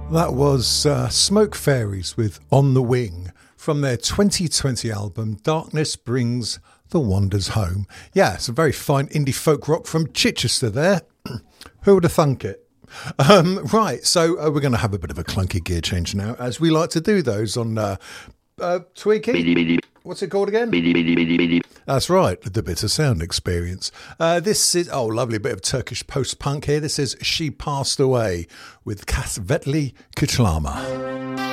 That was Smoke Fairies with On the Wing from their 2020 album Darkness Brings the Wanders Home. Yeah, it's a very fine indie folk rock from Chichester there. Who would have thunk it? Right, so we're going to have a bit of a clunky gear change now, as we like to do those on Tweaky. What's it called again? That's right, the Bitter Sound Experience. This is, lovely bit of Turkish post-punk here. This is She Passed Away with Kasvetli Kutlama.